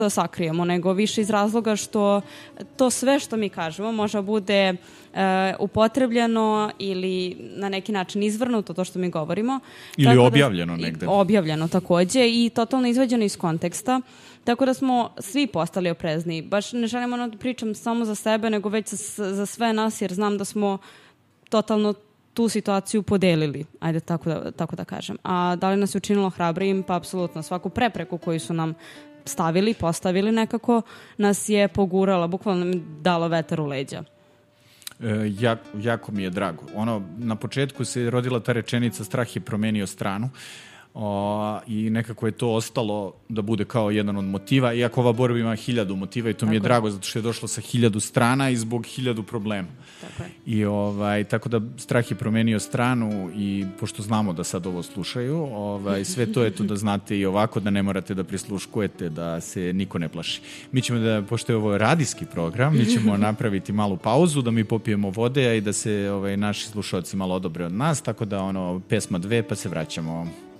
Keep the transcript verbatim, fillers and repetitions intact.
da sakrijemo, nego više iz razloga što to sve što mi kažemo može bude uh, upotrebljeno ili na neki način izvrnuto to što mi govorimo. Ili Tako objavljeno da, negde. Objavljeno takođe i totalno izvađeno iz konteksta. Tako da smo svi postali oprezniji. Baš ne želim ono da pričam samo za sebe, nego već za, za sve nas, jer znam da smo totalno tu situaciju podelili, ajde tako da, tako da kažem. A da li nas je učinilo hrabrijim? Pa apsolutno. Svaku prepreku koju su nam stavili, postavili nekako, nas je pogurala, bukvalno nam dalo vetar u leđa. E, jako, jako mi je drago. Ono, na početku se rodila ta rečenica strah je promenio stranu. O, i nekako je to ostalo da bude kao jedan od motiva, iako ova borba ima hiljadu motiva i to tako mi je drago zato što je došlo sa hiljadu strana i zbog hiljadu problema. Tako je. I ovaj, tako da strah je promenio stranu i pošto znamo da sad ovo slušaju, ovaj, sve to je tu da znate i ovako da ne morate da prisluškujete, da se niko ne plaši. Mi ćemo da, pošto je ovo radijski program, mi ćemo napraviti malu pauzu, da mi popijemo vode i da se ovaj, naši slušalci malo odobre od nas, tako da ono, pesma dve pa se vraćamo.